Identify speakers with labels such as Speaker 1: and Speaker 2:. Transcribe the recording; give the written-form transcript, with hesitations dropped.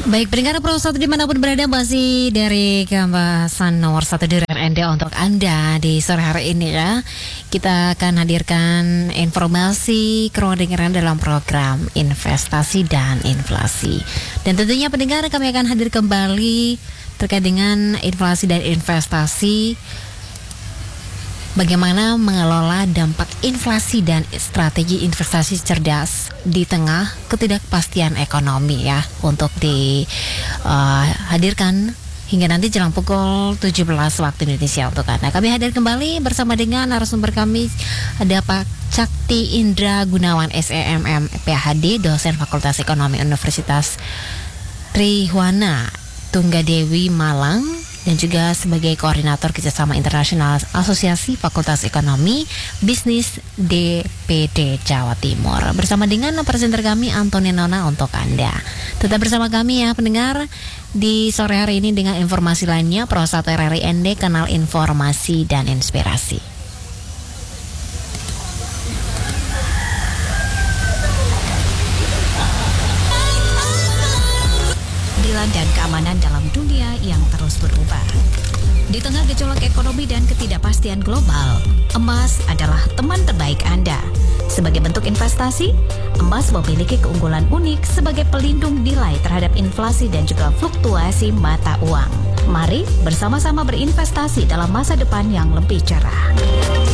Speaker 1: Baik, pendengar Pro 1 dimanapun berada, masih dari pembahasan nomor 1 di RND untuk Anda di sore hari ini ya. Kita akan hadirkan informasi kedengaran dalam program investasi dan inflasi. Dan tentunya pendengar, kami akan hadir kembali terkait dengan inflasi dan investasi. Bagaimana mengelola dampak inflasi dan strategi investasi cerdas di tengah ketidakpastian ekonomi ya, untuk dihadirkan hingga nanti jelang pukul 17 waktu Indonesia untuk Anda. Kami hadir kembali bersama dengan narasumber kami, ada Pak Cakti Indra Gunawan SEMM PhD, dosen Fakultas Ekonomi Universitas Trihwana Tunggadewi Malang, dan juga sebagai koordinator kerjasama internasional Asosiasi Fakultas Ekonomi Bisnis DPD Jawa Timur. Bersama dengan presenter kami Antoni Nona untuk Anda. Tetap bersama kami ya pendengar di sore hari ini dengan informasi lainnya. Pro 1 RRI Kanal Informasi dan Inspirasi.
Speaker 2: Dan keamanan dalam dunia yang terus berubah. Di tengah gejolak ekonomi dan ketidakpastian global, emas adalah teman terbaik Anda. Sebagai bentuk investasi, emas memiliki keunggulan unik sebagai pelindung nilai terhadap inflasi dan juga fluktuasi mata uang. Mari bersama-sama berinvestasi dalam masa depan yang lebih cerah.